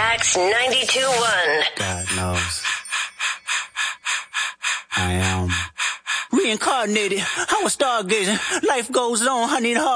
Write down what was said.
Jax 92.1. God knows. I am reincarnated. I was stargazing. Life goes on. I need a